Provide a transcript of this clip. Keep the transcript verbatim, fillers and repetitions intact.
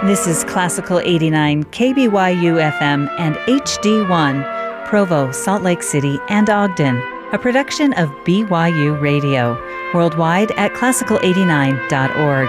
This is Classical eighty-nine K B Y U F M and H D one, Provo, Salt Lake City, and Ogden, a production of B Y U Radio, worldwide at classical eighty-nine dot org.